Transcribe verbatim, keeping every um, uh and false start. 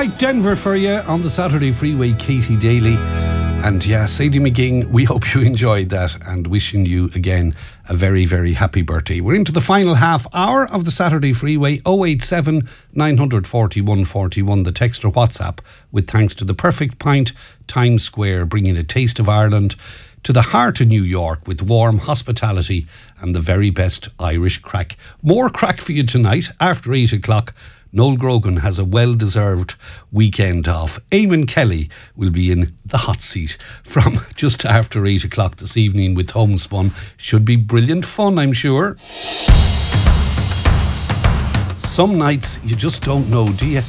Right, Denver for you on the Saturday Freeway, Katie Daly. And yeah, Sadie McGing, we hope you enjoyed that and wishing you again a very, very happy birthday. We're into the final half hour of the Saturday Freeway. oh eight seven, nine four one, four one, the text or WhatsApp, with thanks to the Perfect Pint, Times Square, bringing a taste of Ireland to the heart of New York with warm hospitality and the very best Irish crack. More crack for you tonight after eight o'clock. Noel Grogan has a well-deserved weekend off. Eamon Kelly will be in the hot seat from just after eight o'clock this evening with Homespun. Should be brilliant fun, I'm sure. Some nights you just don't know, do you?